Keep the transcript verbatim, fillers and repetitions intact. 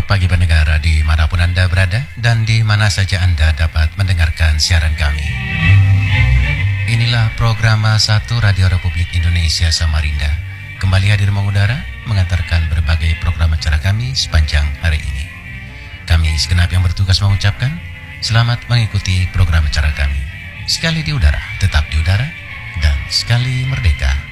Selamat pagi pendengar dimanapun Anda berada dan di mana saja Anda dapat mendengarkan siaran kami. Inilah program satu Radio Republik Indonesia Samarinda. Kembali hadir mengudara, mengantarkan berbagai program acara kami sepanjang hari ini. Kami segenap yang bertugas mengucapkan selamat mengikuti program acara kami. Sekali di udara, tetap di udara, dan sekali merdeka,